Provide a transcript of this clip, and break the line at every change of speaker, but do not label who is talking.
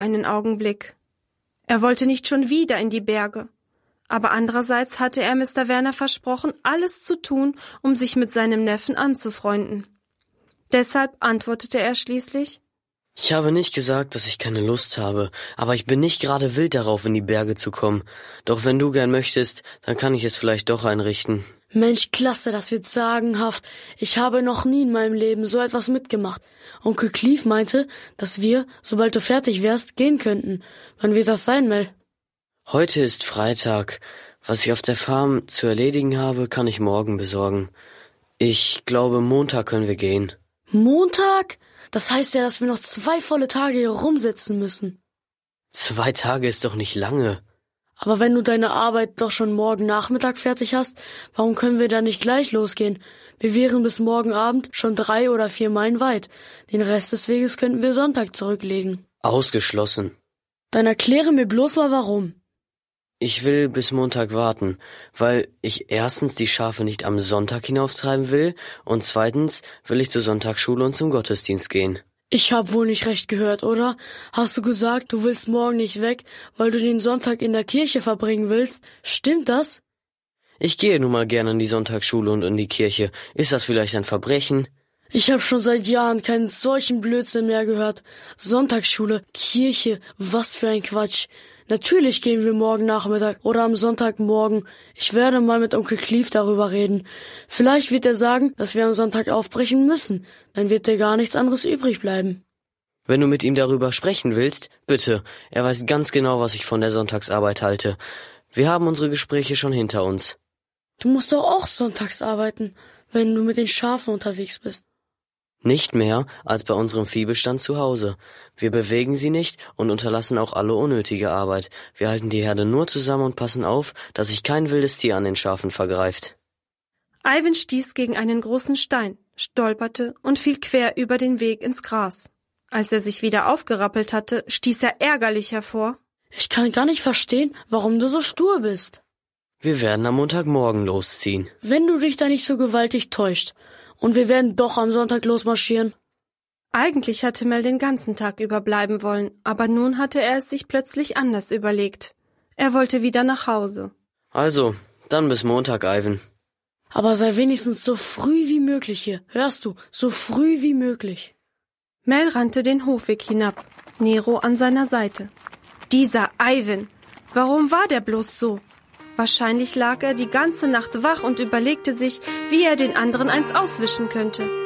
einen Augenblick. Er wollte nicht schon wieder in die Berge. Aber andererseits hatte er Mr. Werner versprochen, alles zu tun, um sich mit seinem Neffen anzufreunden. Deshalb antwortete er schließlich:
Ich habe nicht gesagt, dass ich keine Lust habe, aber ich bin nicht gerade wild darauf, in die Berge zu kommen. Doch wenn du gern möchtest, dann kann ich es vielleicht doch einrichten.
Mensch, klasse, das wird sagenhaft. Ich habe noch nie in meinem Leben so etwas mitgemacht. Onkel Clive meinte, dass wir, sobald du fertig wärst, gehen könnten. Wann wird das sein, Mel?
Heute ist Freitag. Was ich auf der Farm zu erledigen habe, kann ich morgen besorgen. Ich glaube, Montag können wir gehen.
Montag? Das heißt ja, dass wir noch 2 volle Tage hier rumsitzen müssen.
2 Tage ist doch nicht lange.
Aber wenn du deine Arbeit doch schon morgen Nachmittag fertig hast, warum können wir da nicht gleich losgehen? Wir wären bis morgen Abend schon 3 oder 4 Meilen weit. Den Rest des Weges könnten wir Sonntag zurücklegen.
Ausgeschlossen.
Dann erkläre mir bloß mal, warum.
Ich will bis Montag warten, weil ich erstens die Schafe nicht am Sonntag hinauftreiben will und zweitens will ich zur Sonntagsschule und zum Gottesdienst gehen.
Ich hab wohl nicht recht gehört, oder? Hast du gesagt, du willst morgen nicht weg, weil du den Sonntag in der Kirche verbringen willst? Stimmt das?
Ich gehe nun mal gerne in die Sonntagsschule und in die Kirche. Ist das vielleicht ein Verbrechen?
Ich hab schon seit Jahren keinen solchen Blödsinn mehr gehört. Sonntagsschule, Kirche, was für ein Quatsch. Natürlich gehen wir morgen Nachmittag oder am Sonntagmorgen. Ich werde mal mit Onkel Clive darüber reden. Vielleicht wird er sagen, dass wir am Sonntag aufbrechen müssen. Dann wird dir gar nichts anderes übrig bleiben.
Wenn du mit ihm darüber sprechen willst, bitte. Er weiß ganz genau, was ich von der Sonntagsarbeit halte. Wir haben unsere Gespräche schon hinter uns.
Du musst doch auch sonntags arbeiten, wenn du mit den Schafen unterwegs bist.
Nicht mehr als bei unserem Viehbestand zu Hause. Wir bewegen sie nicht und unterlassen auch alle unnötige Arbeit. Wir halten die Herde nur zusammen und passen auf, dass sich kein wildes Tier an den Schafen vergreift.
Ivan stieß gegen einen großen Stein, stolperte und fiel quer über den Weg ins Gras. Als er sich wieder aufgerappelt hatte, stieß er ärgerlich hervor:
Ich kann gar nicht verstehen, warum du so stur bist.
Wir werden am Montagmorgen losziehen.
Wenn du dich da nicht so gewaltig täuscht. Und wir werden doch am Sonntag losmarschieren.
Eigentlich hatte Mel den ganzen Tag überbleiben wollen, aber nun hatte er es sich plötzlich anders überlegt. Er wollte wieder nach Hause.
Also, dann bis Montag, Ivan.
Aber sei wenigstens so früh wie möglich hier. Hörst du? So früh wie möglich.
Mel rannte den Hofweg hinab, Nero an seiner Seite. Dieser Ivan! Warum war der bloß so? Wahrscheinlich lag er die ganze Nacht wach und überlegte sich, wie er den anderen eins auswischen könnte.